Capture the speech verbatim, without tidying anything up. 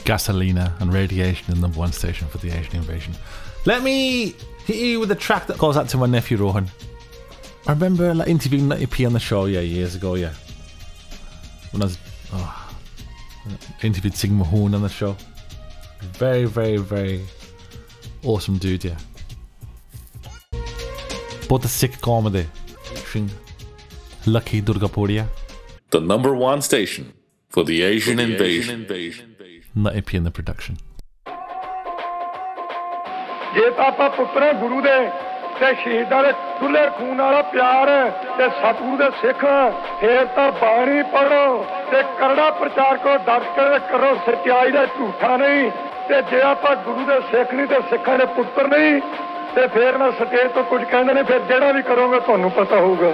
Gasolina and Radiation, the number one station for the Asian invasion. Let me hit you with a track that goes out to my nephew Rohan. I remember like, interviewing ninety p on the show, yeah, years ago, yeah. When I was, oh, I interviewed Sig Mahone on the show. Very, very, very awesome dude, yeah. But the sick comedy. Lucky Durgapuria. The number one station for the Asian, for the invasion. Asian invasion. ninety p in the production. ਜੇ ਤਾਂ ਆਪਾਂ ਪੁੱਤਰ ਗੁਰੂ ਦੇ ਤੇ ਸ਼ਹੀਦਾਂ ਦੇ ਖੁੱਲੇ ਖੂਨ ਵਾਲਾ ਪਿਆਰ ਤੇ ਸਤਿਗੁਰੂ ਦੇ ਸਿੱਖ ਫੇਰ ਤਾਂ ਬਾਣੀ ਪੜੋ ਤੇ ਕਰੜਾ ਪ੍ਰਚਾਰ ਕਰੋ ਦਰਜ ਕੇ ਕਰੋ ਸੱਚਾਈ ਦਾ ਝੂਠਾ ਨਹੀਂ ਤੇ ਜੇ ਆਪਾਂ ਗੁਰੂ ਦੇ ਸਿੱਖ ਨਹੀਂ ਤੇ ਸਿੱਖਾਂ ਦੇ ਪੁੱਤਰ ਨਹੀਂ ਤੇ ਫੇਰ ਮੈਂ ਸਟੇਜ ਤੋਂ ਕੁਝ ਕਹਿੰਦੇ ਨੇ ਫਿਰ ਜਿਹੜਾ ਵੀ ਕਰੋਗੇ ਤੁਹਾਨੂੰ ਪਤਾ ਹੋਊਗਾ